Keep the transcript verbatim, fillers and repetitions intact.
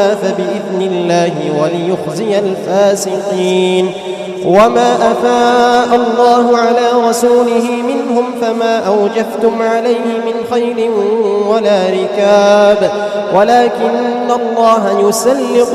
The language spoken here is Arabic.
فبإذن الله وليخزي الفاسقين. وما أفاء الله على رسوله منهم فما أوجفتم عليه من خيل ولا ركاب ولكن الله يسلط